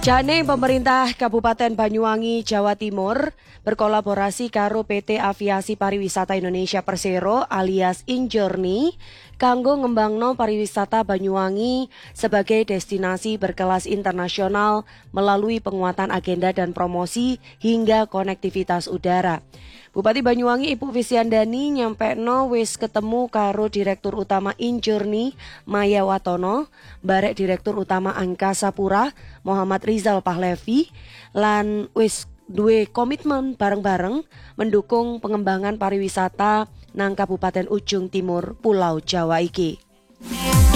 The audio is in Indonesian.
Jane pemerintah Kabupaten Banyuwangi, Jawa Timur berkolaborasi karo PT Aviasi Pariwisata Indonesia Persero alias Injourney kanggo ngembangno pariwisata Banyuwangi sebagai destinasi berkelas internasional melalui penguatan agenda dan promosi hingga konektivitas udara. Bupati Banyuwangi Ibu Fisyandani nyampekno wis ketemu karo Direktur Utama Injourney Maya Watono, barek Direktur Utama Angkasa Pura Muhammad Rizal Pahlevi, lan wis duwe komitmen bareng-bareng mendukung pengembangan pariwisata nang Kabupaten Ujung Timur Pulau Jawa iki.